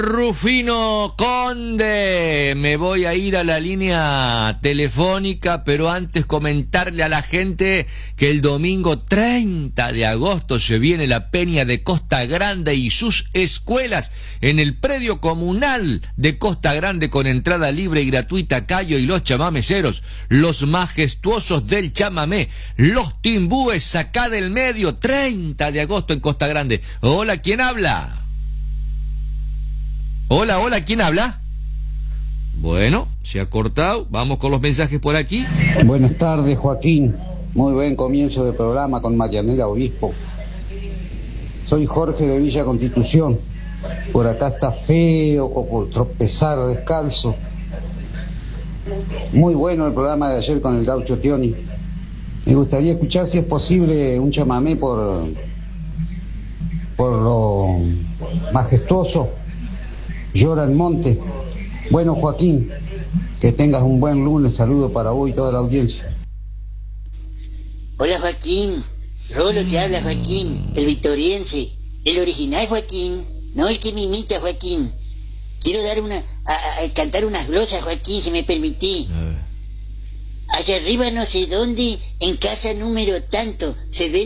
Rufino Conde, me voy a ir a la línea telefónica, pero antes comentarle a la gente que el domingo 30 de agosto se viene la Peña de Costa Grande y sus escuelas en el predio comunal de Costa Grande con entrada libre y gratuita. Cayo y los chamameceros, los majestuosos del chamamé, los timbúes, sacá del medio, 30 de agosto en Costa Grande. Hola, ¿quién habla? Hola, ¿quién habla? Bueno, se ha cortado. Vamos con los mensajes por aquí. Buenas tardes, Joaquín. Muy buen comienzo de programa con Marianela Obispo. Soy Jorge de Villa Constitución. Por acá está feo, como tropezar descalzo. Muy bueno el programa de ayer con el Gaucho Tioni. Me gustaría escuchar, si es posible, un chamamé por lo majestuoso. Llora el monte. Bueno, Joaquín, que tengas un buen lunes. Saludo para vos y toda la audiencia. Hola, Joaquín. Rolo te habla, Joaquín, el victoriense, el original, Joaquín, no el que me imita, Joaquín. Quiero dar cantar unas glosas, Joaquín, si me permitís. Allá arriba no sé dónde, en casa número tanto, se ve